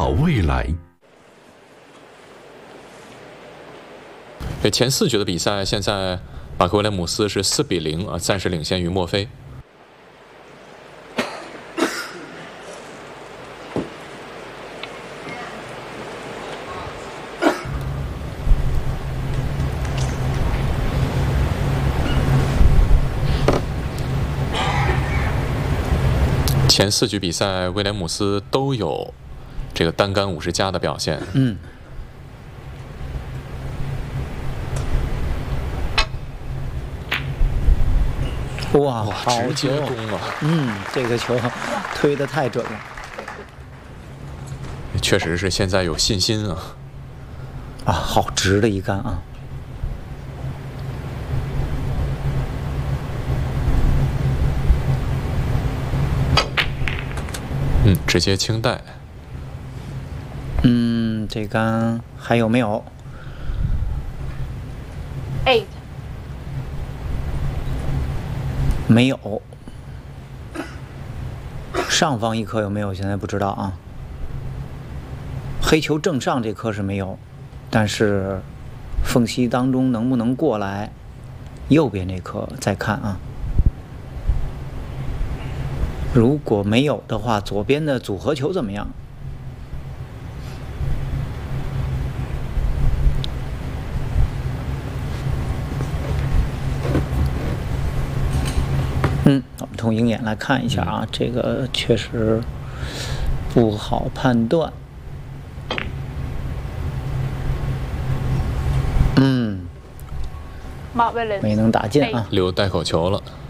未来。 前4局的比赛，现在马克威廉姆斯是4比0啊，暂时领先于墨菲。前4局比赛，威廉姆斯都有这个单杆50加的表现。 哇， 直接攻啊！ 这个球推得太准了。 确实是现在有信心啊！ 好直的一杆啊！ 直接清带。 这杆还有没有 ？8。 没有。上方一颗有没有？现在不知道啊。黑球正上这颗是没有，但是缝隙当中能不能过来？右边这颗再看啊。如果没有的话，左边的组合球怎么样？我们从鹰眼来看一下啊，这个确实不好判断。没能打进啊。 留带口球了。